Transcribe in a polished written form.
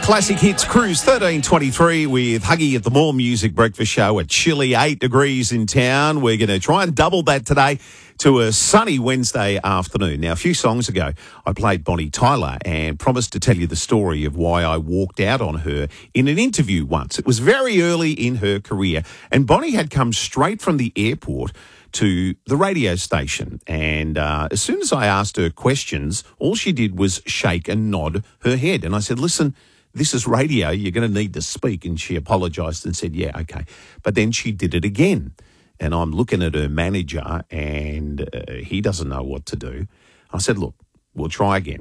Classic Hits Cruise 1323 with Huggy at the More Music Breakfast Show. A chilly 8 degrees in town. We're going to try and double that today to a sunny Wednesday afternoon. Now, a few songs ago, I played Bonnie Tyler and promised to tell you the story of why I walked out on her in an interview once. It was very early in her career, and Bonnie had come straight from the airport to the radio station. And as soon as I asked her questions, all she did was shake and nod her head. And I said, listen, this is radio. You're going to need to speak. And she apologised and said, yeah, okay. But then she did it again. And I'm looking at her manager and he doesn't know what to do. I said, look, we'll try again.